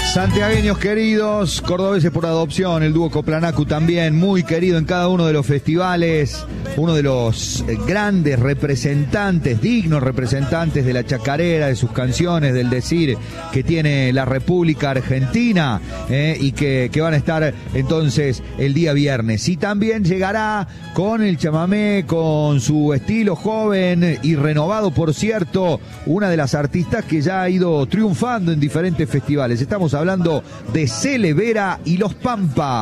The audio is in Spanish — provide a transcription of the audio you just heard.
Santiagueños queridos, cordobeses por adopción, el dúo Coplanacu también, muy querido en cada uno de los festivales, uno de los grandes representantes, dignos representantes de la chacarera, de sus canciones, del decir que tiene la República Argentina, y que van a estar entonces el día viernes. Y también llegará con el chamamé, con su estilo joven y renovado, por cierto, una de las artistas que ya ha ido triunfando en diferentes festivales. Estamos hablando de Cele Vera y Los Pampa.